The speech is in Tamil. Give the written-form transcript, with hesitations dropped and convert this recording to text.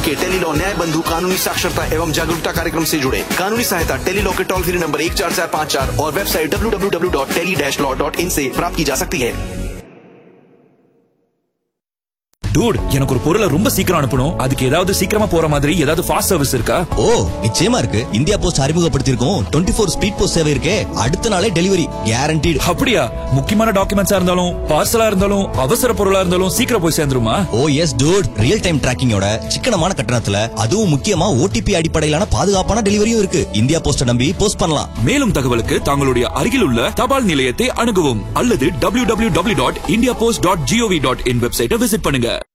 के टेलीलॉ न्याय बंधु कानूनी साक्षरता एवं जागरूकता कार्यक्रम से जुड़े। कानूनी सहायता टेलीलॉ के टोल फ्री नंबर 14454 और वेबसाइट www.tele-law.in से प्राप्त की जा सकती है। டூட், எனக்கு ஒரு பொருளை ரொம்ப சீக்கிரம் அனுப்பணும். அதுக்கு ஏதாவது சீக்கிரமா போற மாதிரி ஏதாவது ஃபாஸ்ட் சர்வீஸ் இருக்கா? ஓ, நிச்சயமா இருக்கு. இந்தியா போஸ்ட் அறிமுகப்படுத்தியிருக்கோம் 24 ஸ்பீட் போஸ்ட் சேவை இருக்கே. அடுத்த நாளே டெலிவரி கேரண்டீடு. அப்படியா? முக்கியமான டாக்குமெண்ட்ஸா இருந்தாலும் பார்சலா இருந்தாலும் அவசர பொருளா இருந்தாலும் சீக்கிரம் போய் சேர்ந்துருமா? ஓ எஸ் டூட், ரியல் டைம் டிராக்கிங்கோட சிக்கனமான கட்டணத்துல அதுவும் முக்கியமா OTP அடிப்படையிலான பாதுகாப்பான டெலிவரியும் இருக்கு. இந்தியா போஸ்ட நம்பி போஸ்ட் பண்ணலாம். மேலும் தகவலுக்கு தங்களுடைய அருகில் உள்ள தபால் நிலையத்தை அணுகவும் அல்லது www.indiapost.gov.in வெப்சைட்டை விசிட் பண்ணுங்க.